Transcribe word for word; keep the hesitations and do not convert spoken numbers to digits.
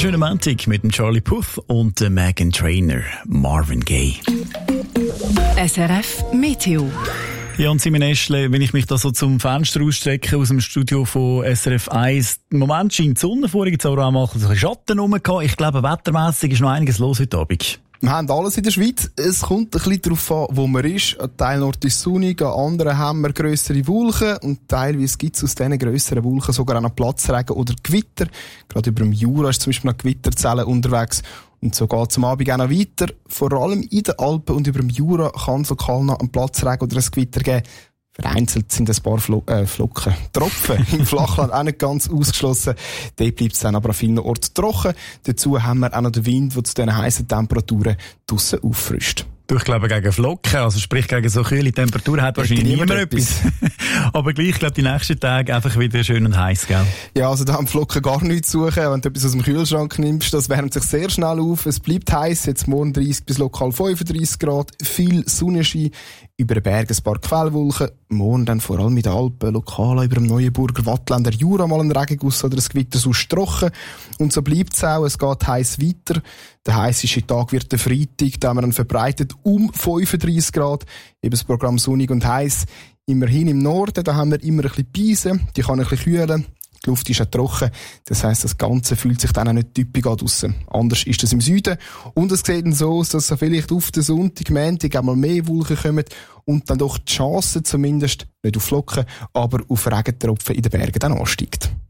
wunderschönen Montag mit dem Charlie Puth und dem Meghan Trainor, Marvin Gaye. S R F Meteo. Ja, und Simon Eschle, wenn ich mich da so zum Fenster ausstrecke aus dem Studio von S R F eins, im Moment scheint die Sonne, vorhin jetzt auch mal ein bisschen Schatten rumgehabt. Ich glaube, wettermässig ist noch einiges los heute Abend. Wir haben alles in der Schweiz. Es kommt ein bisschen darauf an, wo man ist. Ein Teil Nord ist sonnig, an anderen haben wir grössere Wolken und teilweise gibt es aus diesen grösseren Wolken sogar auch noch Platzregen oder Gewitter. Gerade über dem Jura ist zum Beispiel noch Gewitterzellen unterwegs. Und so geht es am Abend auch noch weiter. Vor allem in den Alpen und über dem Jura kann es lokal noch einen Platzregen oder ein Gewitter geben. Vereinzelt sind ein paar Flo- äh, Flocken, Tropfen im Flachland auch nicht ganz ausgeschlossen. Dort bleibt es dann aber an vielen Orten trocken. Dazu haben wir auch noch den Wind, der zu diesen heissen Temperaturen draussen auffrischt. Du, ich glaube, gegen Flocken, also sprich gegen so kühle Temperaturen, hat wahrscheinlich niemand etwas. Aber gleich, ich glaube, die nächsten Tage einfach wieder schön und heiß, gell? Ja, also da haben Flocken gar nichts zu suchen. Wenn du etwas aus dem Kühlschrank nimmst, das wärmt sich sehr schnell auf. Es bleibt heiß, jetzt morgen dreißig bis lokal fünfunddreißig Grad, viel Sonnenschein, über den Bergen ein paar Quellwolken, morgen dann vor allem in den Alpen, lokal über dem Neuenburger Wattländer Jura mal ein Regenguss oder ein Gewitter sonst trocken. Und so bleibt es auch, es geht heiß weiter. Der heisseste Tag wird der Freitag, da haben wir dann verbreitet um fünfunddreißig Grad. Eben das Programm sonnig und heiß. Immerhin im Norden, da haben wir immer ein bisschen Beise, die kann ein bisschen kühlen. Die Luft ist auch trocken. Das heisst, das Ganze fühlt sich dann auch nicht typisch an draussen. Anders ist es im Süden. Und es sieht dann so aus, dass vielleicht auf den Sonntag, Montag einmal mehr Wolken kommen und dann doch die Chance zumindest, nicht auf Flocken, aber auf Regentropfen in den Bergen dann ansteigt.